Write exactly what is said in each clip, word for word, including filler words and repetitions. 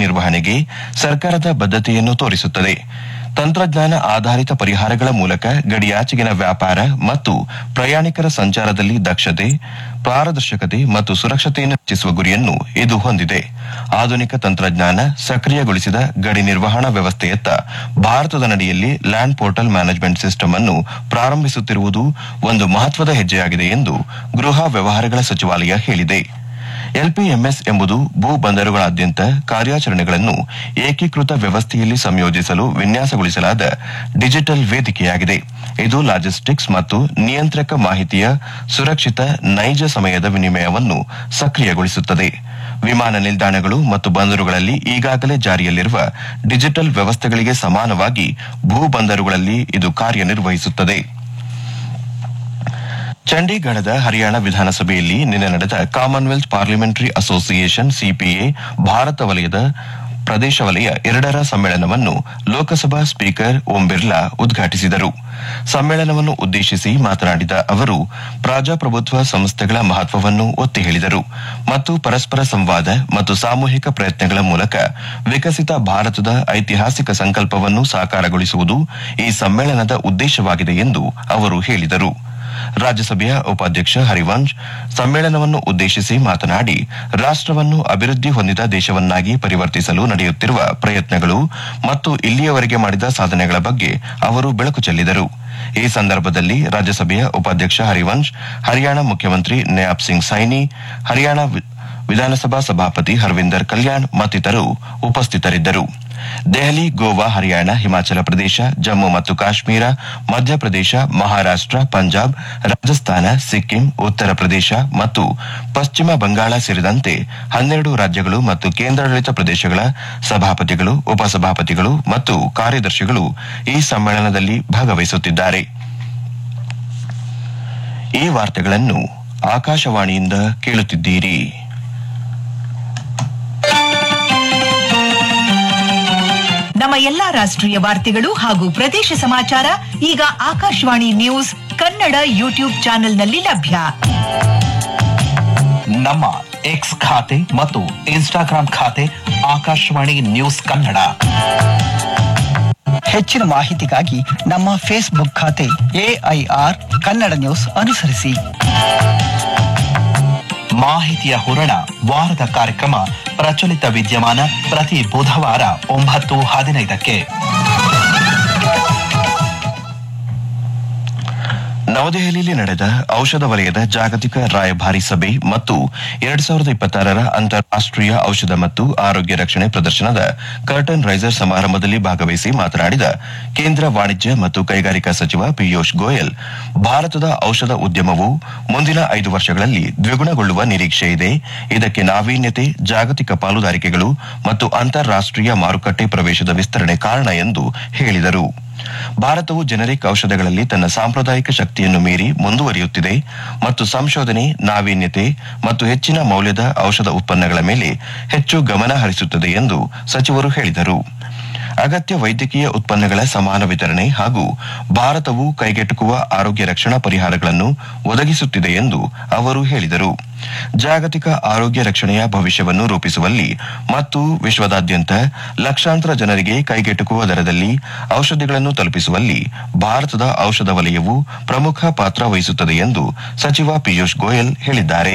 ನಿರ್ವಹಣೆಗೆ ಸರ್ಕಾರದ ಬದ್ಧತೆಯನ್ನು ತೋರಿಸುತ್ತದೆ. ತಂತ್ರಜ್ಞಾನ ಆಧಾರಿತ ಪರಿಹಾರಗಳ ಮೂಲಕ ಗಡಿಯಾಚೆಗಿನ ವ್ಯಾಪಾರ ಮತ್ತು ಪ್ರಯಾಣಿಕರ ಸಂಚಾರದಲ್ಲಿ ದಕ್ಷತೆ, ಪಾರದರ್ಶಕತೆ ಮತ್ತು ಸುರಕ್ಷತೆಯನ್ನು ಹೆಚ್ಚಿಸುವ ಗುರಿಯನ್ನು ಇದು ಹೊಂದಿದೆ. ಆಧುನಿಕ ತಂತ್ರಜ್ಞಾನ ಸಕ್ರಿಯಗೊಳಿಸಿದ ಗಡಿ ನಿರ್ವಹಣಾ ವ್ಯವಸ್ಥೆಯತ್ತ ಭಾರತದ ನಡೆಯಲ್ಲಿ ಲ್ಯಾಂಡ್ ಪೋರ್ಟಲ್ ಮ್ಯಾನೇಜ್ಮೆಂಟ್ ಸಿಸ್ಟಮ್ ಅನ್ನು ಪ್ರಾರಂಭಿಸುತ್ತಿರುವುದು ಒಂದು ಮಹತ್ವದ ಹೆಜ್ಜೆಯಾಗಿದೆ ಎಂದು ಗೃಹ ವ್ಯವಹಾರಗಳ ಸಚಿವಾಲಯ ಹೇಳಿದೆ. ಎಲ್ಪಿಎಂಎಸ್ ಎಂಬುದು ಭೂ ಬಂದರುಗಳಾದ್ಯಂತ ಕಾರ್ಯಾಚರಣೆಗಳನ್ನು ಏಕೀಕೃತ ವ್ಯವಸ್ಥೆಯಲ್ಲಿ ಸಂಯೋಜಿಸಲು ವಿನ್ಯಾಸಗೊಳಿಸಲಾದ ಡಿಜಿಟಲ್ ವೇದಿಕೆಯಾಗಿದೆ. ಇದು ಲಾಜಿಸ್ಟಿಕ್ಸ್ ಮತ್ತು ನಿಯಂತ್ರಕ ಮಾಹಿತಿಯ ಸುರಕ್ಷಿತ ನೈಜ ಸಮಯದ ವಿನಿಮಯವನ್ನು ಸಕ್ರಿಯಗೊಳಿಸುತ್ತದೆ. ವಿಮಾನ ನಿಲ್ದಾಣಗಳು ಮತ್ತು ಬಂದರುಗಳಲ್ಲಿ ಈಗಾಗಲೇ ಜಾರಿಯಲ್ಲಿರುವ ಡಿಜಿಟಲ್ ವ್ಯವಸ್ಥೆಗಳಿಗೆ ಸಮಾನವಾಗಿ ಭೂ ಬಂದರುಗಳಲ್ಲಿ ಇದು ಕಾರ್ಯನಿರ್ವಹಿಸುತ್ತದೆ. ಚಂಡೀಗಢದ ಹರಿಯಾಣ ವಿಧಾನಸಭೆಯಲ್ಲಿ ನಿನ್ನೆ ನಡೆದ Commonwealth parliamentary association CPA Bharat ವಲಯದ ಪ್ರದೇಶ ವಲಯ ಎರಡರ ಸಮ್ಮೇಳನವನ್ನು ಲೋಕಸಭಾ ಸ್ಪೀಕರ್ ಓಂ ಬಿರ್ಲಾ ಉದ್ಘಾಟಿಸಿದರು. ಸಮ್ಮೇಳನವನ್ನು ಉದ್ದೇಶಿಸಿ ಮಾತನಾಡಿದ ಅವರು ಪ್ರಜಾಪ್ರಭುತ್ವ ಸಂಸ್ಥೆಗಳ ಮಹತ್ವವನ್ನು ಒತ್ತಿ ಹೇಳಿದರು ಮತ್ತು ಪರಸ್ಪರ ಸಂವಾದ ಮತ್ತು ಸಾಮೂಹಿಕ ಪ್ರಯತ್ನಗಳ ಮೂಲಕ ವಿಕಸಿತ ಭಾರತದ ಐತಿಹಾಸಿಕ ಸಂಕಲ್ಪವನ್ನು ಸಾಕಾರಗೊಳಿಸುವುದು ಈ ಸಮ್ಮೇಳನದ ಉದ್ದೇಶವಾಗಿದೆ ಎಂದು ಅವರು ಹೇಳಿದರು. ರಾಜ್ಯಸಭೆಯ ಉಪಾಧ್ಯಕ್ಷ ಹರಿವಂಶ್ ಸಮ್ಮೇಳನವನ್ನು ಉದ್ದೇಶಿಸಿ ಮಾತನಾಡಿ ರಾಷ್ಟವನ್ನು ಅಭಿವೃದ್ಧಿ ಹೊಂದಿದ ದೇಶವನ್ನಾಗಿ ಪರಿವರ್ತಿಸಲು ನಡೆಯುತ್ತಿರುವ ಪ್ರಯತ್ನಗಳು ಮತ್ತು ಇಲ್ಲಿಯವರೆಗೆ ಮಾಡಿದ ಸಾಧನೆಗಳ ಬಗ್ಗೆ ಅವರು ಬೆಳಕು ಚೆಲ್ಲಿದರು. ಈ ಸಂದರ್ಭದಲ್ಲಿ ರಾಜ್ಯಸಭೆಯ ಉಪಾಧ್ಯಕ್ಷ ಹರಿವಂಶ್, ಹರಿಯಾಣ ಮುಖ್ಯಮಂತ್ರಿ ನಯಾಬ್ ಸಿಂಗ್ ಸೈನಿ, ಹರಿಯಾಣ ವಿಧಾನಸಭಾ ಸಭಾಪತಿ ಹರ್ವಿಂದರ್ ಕಲ್ಯಾಣ್ ಮತ್ತಿತರರು ಉಪಸ್ಥಿತರಿದ್ದರು. ದೆಹಲಿ, ಗೋವಾ, ಹರಿಯಾಣ, ಹಿಮಾಚಲ ಪ್ರದೇಶ, ಜಮ್ಮು ಮತ್ತು ಕಾಶ್ಮೀರ, ಮಧ್ಯಪ್ರದೇಶ, ಮಹಾರಾಷ್ಟ್ರ, ಪಂಜಾಬ್, ರಾಜಸ್ಥಾನ, ಸಿಕ್ಕಿಂ, ಉತ್ತರ ಪ್ರದೇಶ ಮತ್ತು ಪಶ್ಚಿಮ ಬಂಗಾಳ ಸೇರಿದಂತೆ ಹನ್ನೆರಡು ರಾಜ್ಯಗಳು ಮತ್ತು ಕೇಂದ್ರಾಡಳಿತ ಪ್ರದೇಶಗಳ ಸಭಾಪತಿಗಳು, ಉಪಸಭಾಪತಿಗಳು ಮತ್ತು ಕಾರ್ಯದರ್ಶಿಗಳು ಈ ಸಮ್ಮೇಳನದಲ್ಲಿ ಭಾಗವಹಿಸುತ್ತಿದ್ದಾರೆ. ಈ ವಾರ್ತೆಗಳನ್ನು ಆಕಾಶವಾಣಿಯಿಂದ ಕೇಳುತ್ತಿದ್ದೀರಿ. ನಮ್ಮ ಎಲ್ಲಾ ರಾಷ್ಟ್ರೀಯ ವಾರ್ತೆಗಳು ಹಾಗೂ ಪ್ರದೇಶ ಸಮಾಚಾರ ಈಗ ಆಕಾಶವಾಣಿ ನ್ಯೂಸ್ ಕನ್ನಡ ಯೂಟ್ಯೂಬ್ ಚಾನೆಲ್ನಲ್ಲಿ ಲಭ್ಯ. ನಮ್ಮ ಎಕ್ಸ್ ಖಾತೆ ಮತ್ತು ಇನ್ಸ್ಟಾಗ್ರಾಂ ಖಾತೆ ಆಕಾಶವಾಣಿ ನ್ಯೂಸ್ ಕನ್ನಡ. ಹೆಚ್ಚಿನ ಮಾಹಿತಿಗಾಗಿ ನಮ್ಮ ಫೇಸ್ಬುಕ್ ಖಾತೆ ಎಐಆರ್ ಕನ್ನಡ ನ್ಯೂಸ್ ಅನುಸರಿಸಿ. ಮಾಹಿತಿಯ ಹೂರಣ ವಾರದ ಕಾರ್ಯಕ್ರಮ ಪ್ರಚಲಿತ ವಿದ್ಯಮಾನ ಪ್ರತಿ ಬುಧವಾರ ಒಂಬತ್ತು ಹದಿನೈದಕ್ಕೆ. ನವದೆಹಲಿಯಲ್ಲಿ ನಡೆದ ಔಷಧ ವಲಯದ ಜಾಗತಿಕ ರಾಯಭಾರಿ ಸಭೆ ಮತ್ತು ಎರಡ್ ಸಾವಿರದ ಇಪ್ಪತ್ತಾರರ ಅಂತಾರಾಷ್ಟೀಯ ಔಷಧ ಮತ್ತು ಆರೋಗ್ಯ ರಕ್ಷಣೆ ಪ್ರದರ್ಶನದ ಕರ್ಟನ್ ರೈಸರ್ ಸಮಾರಂಭದಲ್ಲಿ ಭಾಗವಹಿಸಿ ಮಾತನಾಡಿದ ಕೇಂದ್ರ ವಾಣಿಜ್ಯ ಮತ್ತು ಕೈಗಾರಿಕಾ ಸಚಿವ ಪಿಯೂಷ್ ಗೋಯಲ್, ಭಾರತದ ಔಷಧ ಉದ್ಯಮವು ಮುಂದಿನ ಐದು ವರ್ಷಗಳಲ್ಲಿ ದ್ವಿಗುಣಗೊಳ್ಳುವ ನಿರೀಕ್ಷೆ ಇದೆ. ಇದಕ್ಕೆ ನಾವೀನ್ಯತೆ, ಜಾಗತಿಕ ಪಾಲುದಾರಿಕೆಗಳು ಮತ್ತು ಅಂತಾರಾಷ್ಟೀಯ ಮಾರುಕಟ್ಟೆ ಪ್ರವೇಶದ ವಿಸ್ತರಣೆ ಕಾರಣ ಎಂದು ಹೇಳಿದರು. ಭಾರತವು ಜೆನೆರಿಕ್ ಔಷಧಗಳಲ್ಲಿ ತನ್ನ ಸಾಂಪ್ರದಾಯಿಕ ಶಕ್ತಿಯನ್ನು ಮೀರಿ ಮುಂದುವರಿಯುತ್ತಿದೆ ಮತ್ತು ಸಂಶೋಧನೆ, ನಾವೀನ್ಯತೆ ಮತ್ತು ಹೆಚ್ಚಿನ ಮೌಲ್ಯದ ಔಷಧ ಉತ್ಪನ್ನಗಳ ಮೇಲೆ ಹೆಚ್ಚು ಗಮನ ಹರಿಸುತ್ತದೆ ಎಂದು ಸಚಿವರು ಹೇಳಿದರು. ಅಗತ್ಯ ವೈದ್ಯಕೀಯ ಉತ್ಪನ್ನಗಳ ಸಮಾನ ವಿತರಣೆ ಹಾಗೂ ಭಾರತವು ಕೈಗೆಟುಕುವ ಆರೋಗ್ಯ ರಕ್ಷಣಾ ಪರಿಹಾರಗಳನ್ನು ಒದಗಿಸುತ್ತಿದೆ ಎಂದು ಅವರು ಹೇಳಿದರು. ಜಾಗತಿಕ ಆರೋಗ್ಯ ರಕ್ಷಣೆಯ ಭವಿಷ್ಯವನ್ನು ರೂಪಿಸುವಲ್ಲಿ ಮತ್ತು ವಿಶ್ವದಾದ್ಯಂತ ಲಕ್ಷಾಂತರ ಜನರಿಗೆ ಕೈಗೆಟುಕುವ ದರದಲ್ಲಿ ಔಷಧಿಗಳನ್ನು ತಲುಪಿಸುವಲ್ಲಿ ಭಾರತದ ಔಷಧ ವಲಯವು ಪ್ರಮುಖ ಪಾತ್ರ ವಹಿಸುತ್ತದೆ ಎಂದು ಸಚಿವ ಪಿಯೂಷ್ ಗೋಯಲ್ ಹೇಳಿದ್ದಾರೆ.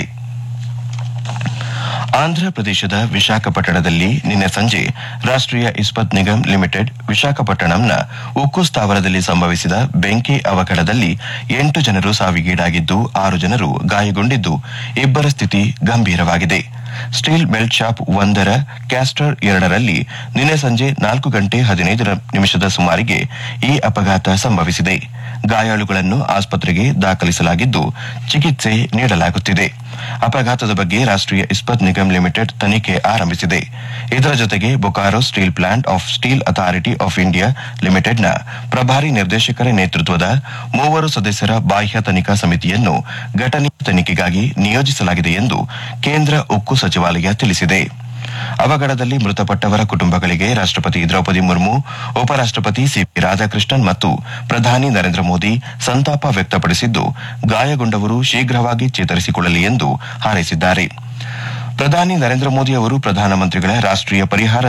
ಆಂಧ್ರಪ್ರದೇಶದ ವಿಶಾಖಪಟ್ಟಣದಲ್ಲಿ ನಿನ್ನೆ ಸಂಜೆ ರಾಷ್ಟೀಯ ಇಸ್ಪತ್ ನಿಗಮ್ ಲಿಮಿಟೆಡ್ ವಿಶಾಖಪಟ್ಟಣಂನ ಉಕ್ಕು ಸ್ಥಾವರದಲ್ಲಿ ಸಂಭವಿಸಿದ ಬೆಂಕಿ ಅವಘಡದಲ್ಲಿ ಎಂಟು ಜನರು ಸಾವಿಗೀಡಾಗಿದ್ದು ಆರು ಜನರು ಗಾಯಗೊಂಡಿದ್ದು ಇಬ್ಬರ ಸ್ಥಿತಿ ಗಂಭೀರವಾಗಿದೆ. ಸ್ಟೀಲ್ ಮೆಲ್ಟ್ ಶಾಪ್ ಒಂದರ ಕ್ಯಾಸ್ಟರ್ ಎರಡರಲ್ಲಿ ನಿನ್ನೆ ಸಂಜೆ ನಾಲ್ಕು ಗಂಟೆ ಹದಿನೈದು ನಿಮಿಷದ ಸುಮಾರಿಗೆ ಈ ಅಪಘಾತ ಸಂಭವಿಸಿದೆ. ಗಾಯಾಳುಗಳನ್ನು ಆಸ್ಪತ್ರೆಗೆ ದಾಖಲಿಸಲಾಗಿದ್ದು ಚಿಕಿತ್ಸೆ ನೀಡಲಾಗುತ್ತಿದೆ. ಅಪಘಾತದ ಬಗ್ಗೆ ರಾಷ್ಟೀಯ ಇಸ್ಪತ್ ನಿಗಮ್ ಲಿಮಿಟೆಡ್ ತನಿಖೆ ಆರಂಭಿಸಿದೆ. ಇದರ ಜೊತೆಗೆ Bokaro steel plant of steel authority of India ಲಿಮಿಟೆಡ್ನ ಪ್ರಭಾರಿ ನಿರ್ದೇಶಕರ ನೇತೃತ್ವದ ಮೂವರು ಸದಸ್ಯರ ಬಾಹ್ಯ ತನಿಖಾ ಸಮಿತಿಯನ್ನು ಘಟನೆಯ ತನಿಖೆಗಾಗಿ ನಿಯೋಜಿಸಲಾಗಿದೆ ಎಂದು ಕೇಂದ್ರ ಉಕ್ಕು ಸಚಿವಾಲಯ ತಿಳಿಸಿದೆ. ಅವಘಡದಲ್ಲಿ ಮೃತಪಟ್ಟವರ ಕುಟುಂಬಗಳಿಗೆ ರಾಷ್ಟಪತಿ ದ್ರೌಪದಿ ಮುರ್ಮು, ಉಪರಾಷ್ಟಪತಿ ಸಿಪಿ ರಾಧಾಕೃಷ್ಣನ್ ಮತ್ತು ಪ್ರಧಾನಿ ನರೇಂದ್ರ ಮೋದಿ ಸಂತಾಪ ವ್ಯಕ್ತಪಡಿಸಿದ್ದು, ಗಾಯಗೊಂಡವರು ಶೀಘ್ರವಾಗಿ ಚೇತರಿಸಿಕೊಳ್ಳಲಿ ಎಂದು ಹಾರೈಸಿದ್ದಾರೆ. ಪ್ರಧಾನಿ ನರೇಂದ್ರ ಮೋದಿ ಅವರು ಪ್ರಧಾನಮಂತ್ರಿಗಳ ರಾಷ್ಟೀಯ ಪರಿಹಾರ